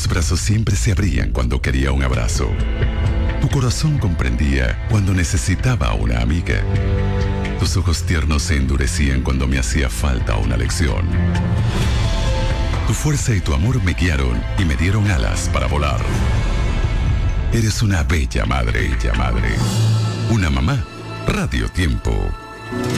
brazos siempre se abrían cuando quería un abrazo. Tu corazón comprendía cuando necesitaba una amiga. Tus ojos tiernos se endurecían cuando me hacía falta una lección. Tu fuerza y tu amor me guiaron y me dieron alas para volar. Eres una bella madre, una mamá. Radio Tiempo.